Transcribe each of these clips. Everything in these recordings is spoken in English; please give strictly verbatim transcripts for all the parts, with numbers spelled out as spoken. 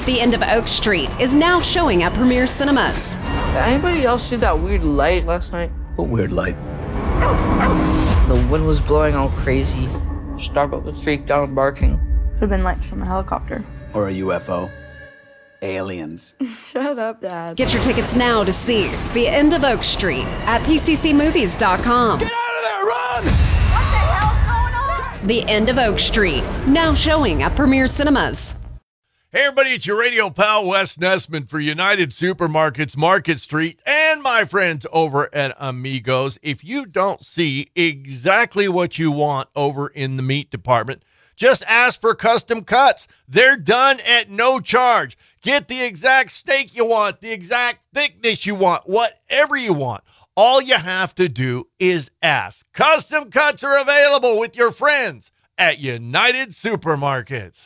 The End of Oak Street is now showing at Premier Cinemas. Anybody else see that weird light last night? What weird light? The wind was blowing all crazy. Starbuck was freaked out and barking. Could have been lights from a helicopter. Or a U F O. Aliens. Shut up, Dad. Get your tickets now to see The End of Oak Street at P C C movies dot com. Get out of there, run! What the hell's going on? The End of Oak Street, now showing at Premier Cinemas. Hey, everybody, it's your radio pal, Wes Nessman for United Supermarkets, Market Street, and my friends over at Amigos. If you don't see exactly what you want over in the meat department, just ask for Custom Cuts. They're done at no charge. Get the exact steak you want, the exact thickness you want, whatever you want. All you have to do is ask. Custom Cuts are available with your friends at United Supermarkets.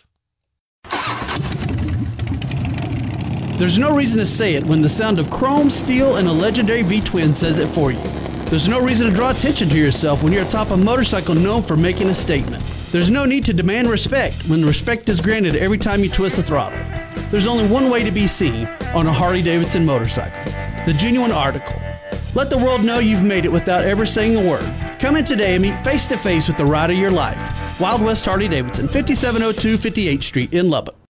There's no reason to say it when the sound of chrome, steel, and a legendary V-twin says it for you. There's no reason to draw attention to yourself when you're atop a motorcycle known for making a statement. There's no need to demand respect when respect is granted every time you twist the throttle. There's only one way to be seen on a Harley-Davidson motorcycle, the genuine article. Let the world know you've made it without ever saying a word. Come in today and meet face-to-face with the ride of your life. Wild West Harley-Davidson, fifty-seven oh two fifty-eighth Street in Lubbock.